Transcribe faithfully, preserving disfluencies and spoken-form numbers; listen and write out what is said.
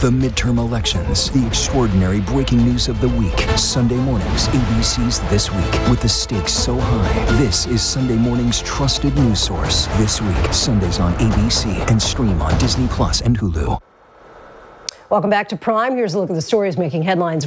the midterm elections, the extraordinary breaking news of the week. Sunday mornings, A B C's This Week. With the stakes so high, this is Sunday morning's trusted news source. This Week, Sundays on A B C and stream on Disney Plus and Hulu. Welcome back to Prime. Here's a look at the stories making headlines